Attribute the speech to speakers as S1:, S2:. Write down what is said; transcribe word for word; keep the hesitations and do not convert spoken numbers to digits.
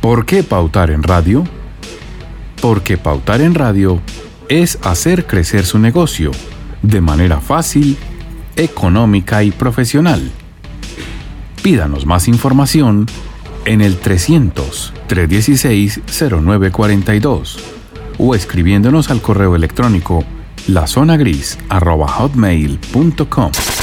S1: ¿Por qué pautar en radio? Porque pautar en radio es hacer crecer su negocio de manera fácil, económica y profesional. Pídanos más información en el trescientos, trescientos dieciséis, cero nueve cuarenta y dos o escribiéndonos al correo electrónico lazonagris arroba hotmail punto com.